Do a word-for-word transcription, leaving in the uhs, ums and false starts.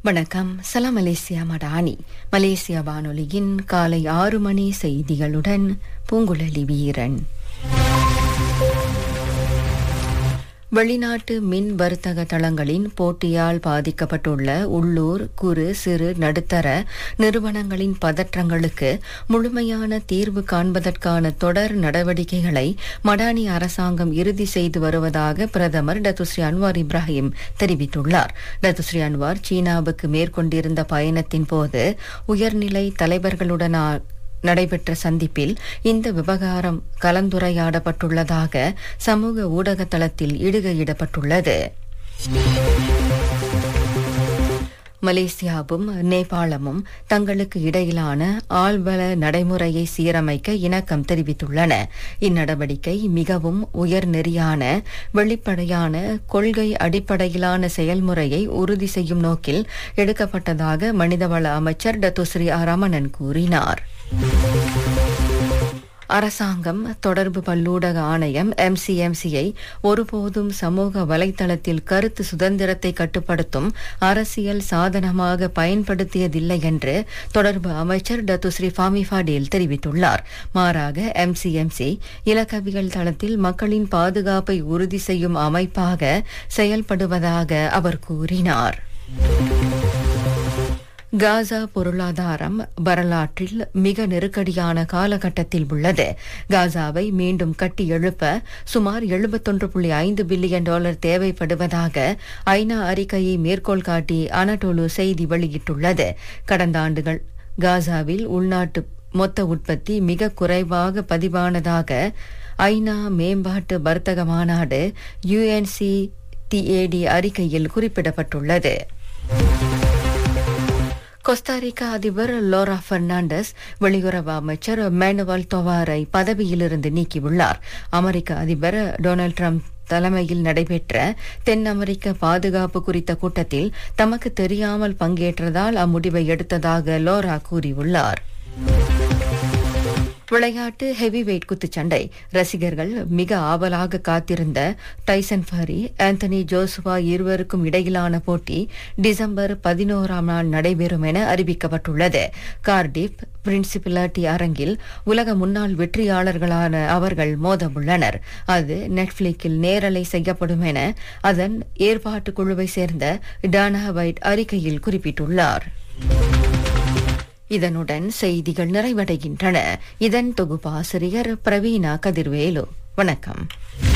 வணக்கம். சலாம் Malaysia Madani. Malaysia வானொலியின் காலை ஆறு மணி செய்திகளுடன் பூங்குழலி வீரன். வெளிநாட்டு மின் வர்த்தக தளங்களின் போட்டியால் பாதிக்கப்பட்டுள்ள உள்ளூர் குறு சிறு நடுத்தர நிறுவனங்களின் பதற்றங்களுக்கு முழுமையான தீர்வு காண்பதற்கான தொடர் நடவடிக்கைகளை மடானி அரசாங்கம் இறுதி செய்து வருவதாக பிரதமர் டத்துஸ்ரீ அன்வார் இப்ராஹிம் தெரிவித்துள்ளார். டத்துஸ்ரீ அன்வார் சீனாவுக்கு மேற்கொண்டிருந்த பயணத்தின் போது உயர்நிலை தலைவர்களுடன் நடைபெற்ற சந்திப்பில் இந்த விவகாரம் கலந்துரையாடப்பட்டுள்ளதாக சமூக ஊடக தளத்தில் இடுகையிடப்பட்டுள்ளது. மலேசியாவும் நேபாளமும் தங்களுக்கு இடையிலான ஆள்பல நடைமுறையை சீரமைக்க இணக்கம் தெரிவித்துள்ளன. இந்நடவடிக்கை மிகவும் உயர்நெறியான வெளிப்படையான கொள்கை அடிப்படையிலான செயல்முறையை உறுதி செய்யும் நோக்கில் எடுக்கப்பட்டதாக மனிதவள அமைச்சர் டத்துஸ்ரீ ரமணன் கூறினார். அரசாங்கம் தொடர்பு பல்லூடக ஆணையம் எம்சிஎம்சியை ஒருபோதும் சமூக வலைதளத்தில் கருத்து சுதந்திரத்தை கட்டுப்படுத்தும் அரசியல் சாதனமாக பயன்படுத்தியதில்லை என்று தொடர்பு அமைச்சர் டத்துஸ்ரீ ஃபாமி ஃபடேல் தெரிவித்துள்ளார். மாறாக எம்சிஎம்சி இலக்கவியல் தளத்தில் மக்களின் பாதுகாப்பை உறுதி செய்யும் அமைப்பாக செயல்படுவதாக அவர் கூறினார். காசா பொருளாதாரம் வரலாற்றில் மிக நெருக்கடியான காலகட்டத்தில் உள்ளது. காசாவை மீண்டும் கட்டி எழுப்ப சுமார் எழுபத்தொன்று புள்ளி ஐந்து பில்லியன் டாலர் தேவைப்படுவதாக ஐநா அறிக்கையை மேற்கோள் காட்டி அனடோலு செய்தி வெளியிட்டுள்ளது. கடந்த ஆண்டுகள் காசாவில் உள்நாட்டு மொத்த உற்பத்தி மிக குறைவாக பதிவானதாக ஐநா மேம்பாட்டு வர்த்தக மாநாடு யுஎன்சிடிஏடி அறிக்கையில் குறிப்பிடப்பட்டுள்ளது. கோஸ்டாரிக்கா அதிபர் லோரா பெர்னாண்டஸ் வெளியுறவு அமைச்சர் மேனுவல் தொவாரை பதவியிலிருந்து நீக்கியுள்ளார். அமெரிக்க அதிபர் டொனால்டு டிரம்ப் தலைமையில் நடைபெற்ற தென் அமெரிக்க பாதுகாப்பு குறித்த கூட்டத்தில் தமக்கு தெரியாமல் பங்கேற்றதால் அம்முடிவை எடுத்ததாக லோரா கூறியுள்ளார். விளையாட்டு ஹெவி வெயிட் குத்துச்சண்டை ரசிகர்கள் மிக ஆவலாக காத்திருந்த டைசன் ஃபரி ஆந்தனி ஜோசுவா இருவருக்கும் இடையிலான போட்டி டிசம்பர் பதினோராம் நாள் நடைபெறும் என அறிவிக்கப்பட்டுள்ளது. கார்டிஃப் பிரின்சிபிலிட்டி அரங்கில் உலக முன்னாள் வெற்றியாளர்களான அவர்கள் மோதவுள்ளனர். அது நெட்ஃபிளிக்கில் நேரலை செய்யப்படும் என அதன் ஏற்பாட்டு குழுவை சேர்ந்த டானா வைட் அறிக்கையில் குறிப்பிட்டுள்ளார். இதனுடன் செய்திகள் நிறைவடைகின்றன. இதன் தொகுப்பாசிரியர் பிரவீணா கதிர்வேலு. வணக்கம்.